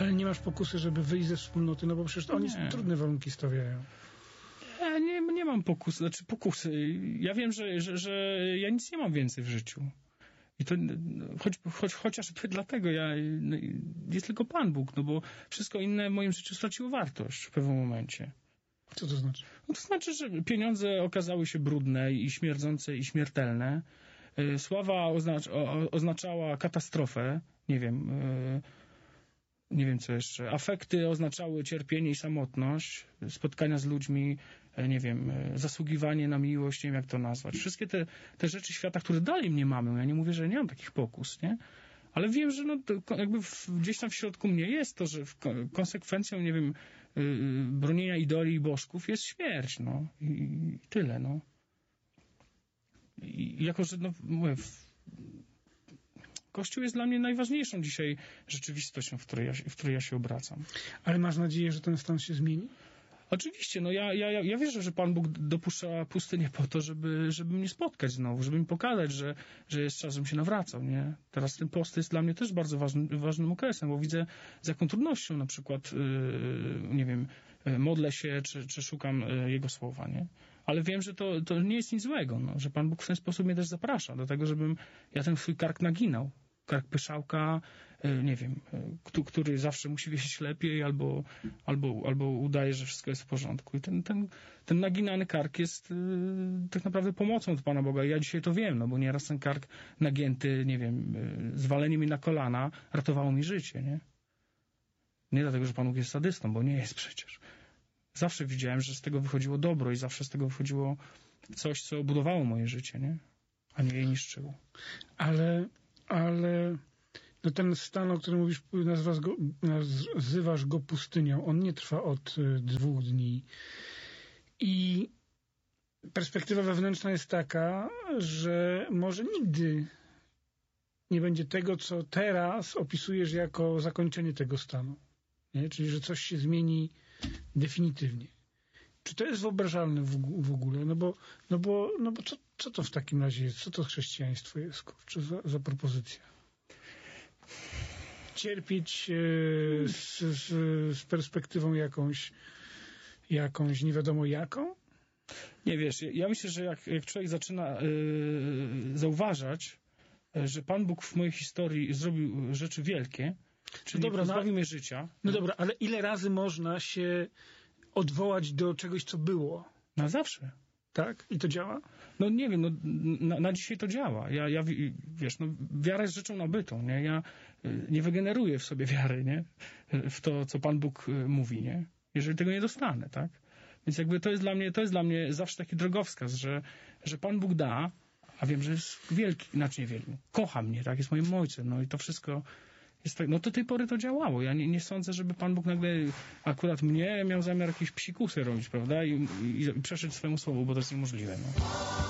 Ale nie masz pokusy, żeby wyjść ze wspólnoty, no bo przecież oni trudne warunki stawiają. Ja nie mam pokusy. Ja wiem, że ja nic nie mam więcej w życiu. I to chociażby dlatego jest tylko Pan Bóg, no bo wszystko inne w moim życiu straciło wartość w pewnym momencie. Co to znaczy? No to znaczy, że pieniądze okazały się brudne i śmierdzące i śmiertelne. Sława oznaczała katastrofę, nie wiem co jeszcze. Afekty oznaczały cierpienie i samotność, spotkania z ludźmi, zasługiwanie na miłość, nie wiem jak to nazwać. Wszystkie te rzeczy świata, które dalej mnie mamy, ja nie mówię, że nie mam takich pokus, nie? Ale wiem, że jakby gdzieś tam w środku mnie jest to, że konsekwencją, bronienia idoli i bożków jest śmierć, no. I tyle, no. I jako, że mówię, Kościół jest dla mnie najważniejszą dzisiaj rzeczywistością, w której ja się obracam. Ale masz nadzieję, że ten stan się zmieni? Oczywiście, ja wierzę, że Pan Bóg dopuszcza pustynię po to, żeby mnie spotkać znowu, żeby mi pokazać, że jest czas, żebym się nawracał, nie? Teraz ten post jest dla mnie też bardzo ważnym okresem, bo widzę, z jaką trudnością na przykład, modlę się, czy szukam Jego słowa, nie? Ale wiem, że to nie jest nic złego, no, że Pan Bóg w ten sposób mnie też zaprasza do tego, żebym ja ten swój kark naginał. Kark pyszałka, który zawsze musi wiedzieć lepiej, albo udaje, że wszystko jest w porządku. I ten naginany kark jest tak naprawdę pomocą od Pana Boga. I ja dzisiaj to wiem, no bo nieraz ten kark nagięty, zwalenie mi na kolana ratowało mi życie, nie? Nie dlatego, że Pan Bóg jest sadystą, bo nie jest przecież. Zawsze widziałem, że z tego wychodziło dobro i zawsze z tego wychodziło coś, co budowało moje życie, nie? A nie je niszczyło. Ale ten stan, o którym mówisz, nazywasz go pustynią, on nie trwa od 2 dni. I perspektywa wewnętrzna jest taka, że może nigdy nie będzie tego, co teraz opisujesz jako zakończenie tego stanu. Nie? Czyli, że coś się zmieni definitywnie. Czy to jest wyobrażalne w ogóle? No bo co to w takim razie jest? Co to chrześcijaństwo jest? Kurczę, za propozycja? Cierpieć z perspektywą jakąś nie wiadomo jaką? Nie, wiesz, ja myślę, że jak człowiek zaczyna zauważać, że Pan Bóg w mojej historii zrobił rzeczy wielkie, czyli pozbawił mnie życia. No dobra, ale ile razy można się odwołać do czegoś, co było? Na zawsze. Tak? I to działa? No nie wiem, na dzisiaj to działa. Wiesz, wiara jest rzeczą nabytą, nie? Ja nie wygeneruję w sobie wiary, nie? W to, co Pan Bóg mówi, nie? Jeżeli tego nie dostanę, tak? Więc jakby to jest dla mnie zawsze taki drogowskaz, że Pan Bóg da, a wiem, że jest wielki, znaczy nie wielki, kocha mnie, tak? Jest moim ojcem, no i to wszystko jest tak, no do tej pory to działało. Ja nie sądzę, żeby Pan Bóg nagle akurat mnie miał zamiar jakieś psikusy robić, prawda? I przeszedł swojemu słowu, bo to jest niemożliwe, no.